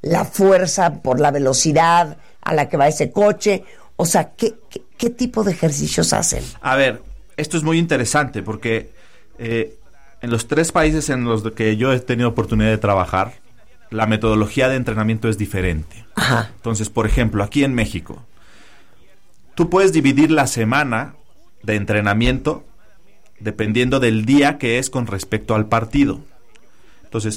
la fuerza por la velocidad a la que va ese coche? O sea, ¿qué tipo de ejercicios hacen? A ver, esto es muy interesante porque en los 3 países en los que yo he tenido oportunidad de trabajar, la metodología de entrenamiento es diferente. Ajá. Entonces, por ejemplo, aquí en México, tú puedes dividir la semana de entrenamiento dependiendo del día que es con respecto al partido. Entonces,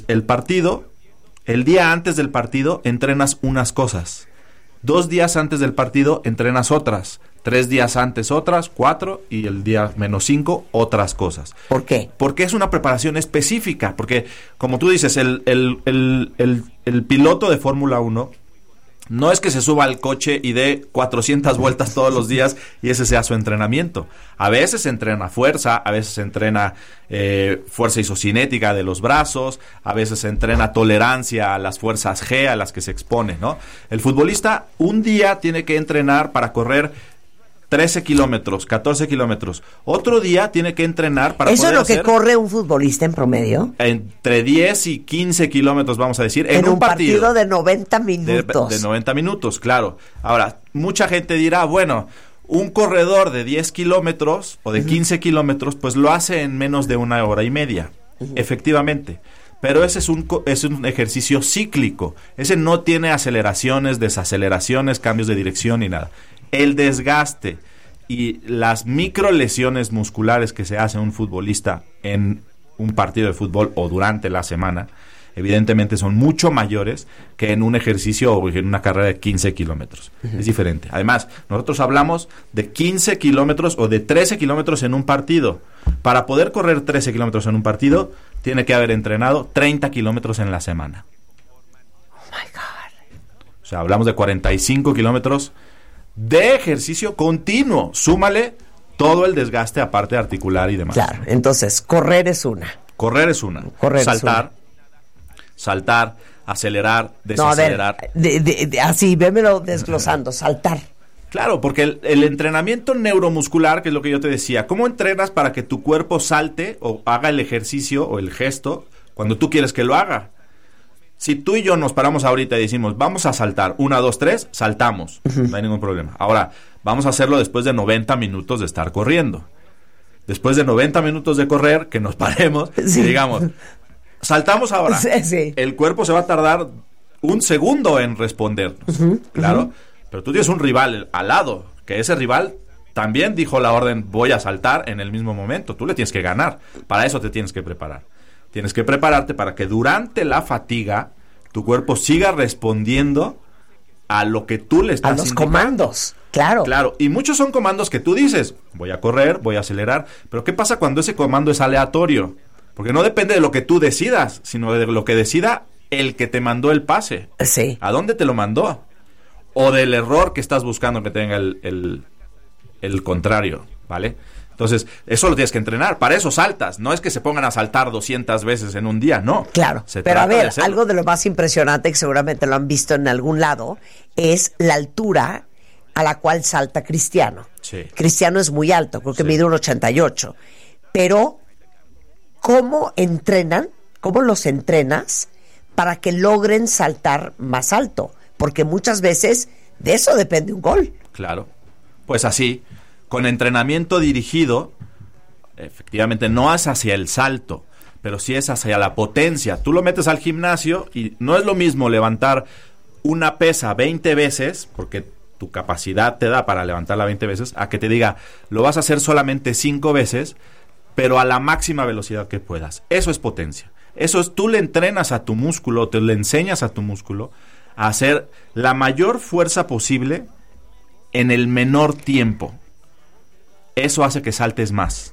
el día antes del partido entrenas unas cosas. 2 días antes del partido entrenas otras. 3 días antes otras, 4, y el día menos 5 otras cosas. ¿Por qué? Porque es una preparación específica. Porque, como tú dices, el piloto de Fórmula 1 no es que se suba al coche y dé 400 vueltas todos los días y ese sea su entrenamiento. A veces entrena fuerza, a veces entrena fuerza isocinética de los brazos, a veces entrena tolerancia a las fuerzas G a las que se expone, ¿no? El futbolista un día tiene que entrenar para correr 13 kilómetros, 14 kilómetros. Otro día tiene que entrenar para ¿Eso poder es lo que hacer corre un futbolista en promedio? entre 10 y 15 kilómetros, vamos a decir, en un partido de 90 minutos. De 90 minutos, claro. Ahora, mucha gente dirá, bueno, un corredor de 10 kilómetros o de 15 kilómetros, pues lo hace en menos de 1 hora y media. Efectivamente. Pero ese es un ejercicio cíclico. Ese no tiene aceleraciones, desaceleraciones, cambios de dirección ni nada. El desgaste y las micro lesiones musculares que se hace un futbolista en un partido de fútbol o durante la semana, evidentemente son mucho mayores que en un ejercicio o en una carrera de 15 kilómetros. Es diferente. Además, nosotros hablamos de 15 kilómetros o de 13 kilómetros en un partido. Para poder correr 13 kilómetros en un partido, tiene que haber entrenado 30 kilómetros en la semana. Oh my God. O sea, hablamos de 45 kilómetros de ejercicio continuo. Súmale todo el desgaste aparte articular y demás. Claro, entonces, correr es una. Correr es una. Saltar, acelerar, desacelerar. No, a ver, así, vémelo desglosando, saltar. Claro, porque el entrenamiento neuromuscular, que es lo que yo te decía, ¿cómo entrenas para que tu cuerpo salte o haga el ejercicio o el gesto cuando tú quieres que lo haga? Si tú y yo nos paramos ahorita y decimos, vamos a saltar, 1, 2, 3, saltamos, no hay ningún problema. Ahora, vamos a hacerlo después de 90 minutos de estar corriendo. Después de 90 minutos de correr, que nos paremos y digamos, saltamos ahora. Sí. El cuerpo se va a tardar 1 segundo en respondernos, claro. Pero tú tienes un rival al lado, que ese rival también dijo la orden, voy a saltar en el mismo momento. Tú le tienes que ganar. Para eso te tienes que preparar. Tienes que prepararte para que durante la fatiga tu cuerpo siga respondiendo a lo que tú le estás indicando. A los comandos, claro. Claro, y muchos son comandos que tú dices, voy a correr, voy a acelerar, pero ¿qué pasa cuando ese comando es aleatorio? Porque no depende de lo que tú decidas, sino de lo que decida el que te mandó el pase. Sí. ¿A dónde te lo mandó? O del error que estás buscando que tenga el contrario, ¿vale? Entonces, eso lo tienes que entrenar. Para eso saltas. No es que se pongan a saltar 200 veces en un día, no. Claro, pero a ver, algo de lo más impresionante, que seguramente lo han visto en algún lado, es la altura a la cual salta Cristiano. Sí. Cristiano es muy alto, creo que Sí. mide 1.88. Pero, ¿cómo entrenan? ¿Cómo los entrenas para que logren saltar más alto? Porque muchas veces de eso depende un gol. Claro. Pues así, con entrenamiento dirigido, efectivamente no es hacia el salto, pero sí es hacia la potencia. Tú lo metes al gimnasio y no es lo mismo levantar una pesa 20 veces, porque tu capacidad te da para levantarla 20 veces, a que te diga, lo vas a hacer solamente 5 veces, pero a la máxima velocidad que puedas. Eso es potencia. Eso es, tú le entrenas a tu músculo, te le enseñas a tu músculo a hacer la mayor fuerza posible en el menor tiempo. Eso hace que saltes más.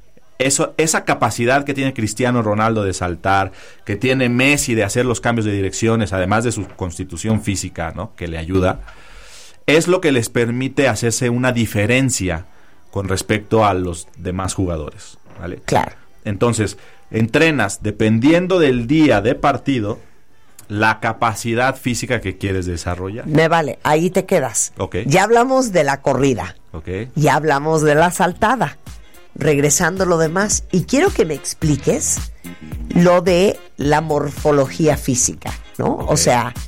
Esa capacidad que tiene Cristiano Ronaldo de saltar, que tiene Messi de hacer los cambios de direcciones, además de su constitución física, ¿no?, que le ayuda, es lo que les permite hacerse una diferencia con respecto a los demás jugadores, ¿vale? Claro. Entonces, entrenas, dependiendo del día de partido, la capacidad física que quieres desarrollar. Me vale, ahí te quedas. Ok. Ya hablamos de la corrida. Ok. Ya hablamos de la saltada. Regresando lo demás. Y quiero que me expliques lo de la morfología física, ¿no? Ok. O sea,